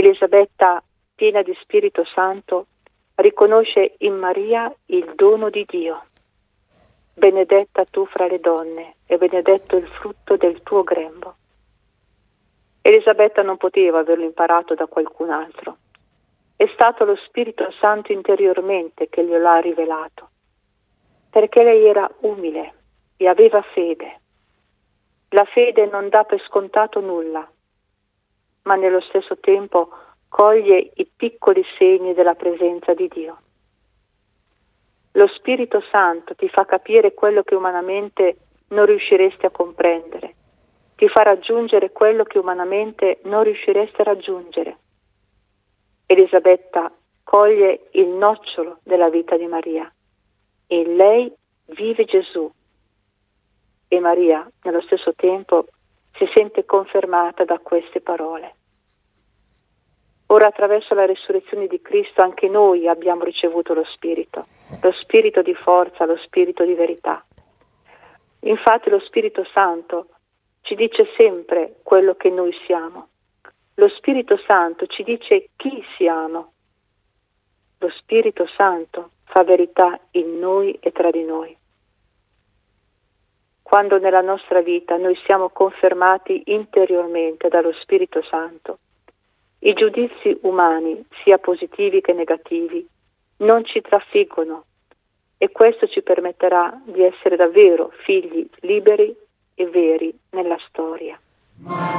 Elisabetta, piena di Spirito Santo, riconosce in Maria il dono di Dio. Benedetta tu fra le donne e benedetto il frutto del tuo grembo. Elisabetta non poteva averlo imparato da qualcun altro. È stato lo Spirito Santo interiormente che glielo ha rivelato, perché lei era umile e aveva fede. La fede non dà per scontato nulla, ma nello stesso tempo coglie i piccoli segni della presenza di Dio. Lo Spirito Santo ti fa capire quello che umanamente non riusciresti a comprendere, ti fa raggiungere quello che umanamente non riusciresti a raggiungere. Elisabetta coglie il nocciolo della vita di Maria. In lei vive Gesù. E Maria, nello stesso tempo, si sente confermata da queste parole. Ora, attraverso la risurrezione di Cristo, anche noi abbiamo ricevuto lo Spirito di forza, lo Spirito di verità. Infatti lo Spirito Santo ci dice sempre quello che noi siamo. Lo Spirito Santo ci dice chi siamo. Lo Spirito Santo fa verità in noi e tra di noi. Quando nella nostra vita noi siamo confermati interiormente dallo Spirito Santo, i giudizi umani, sia positivi che negativi, non ci trafiggono, e questo ci permetterà di essere davvero figli liberi e veri nella storia.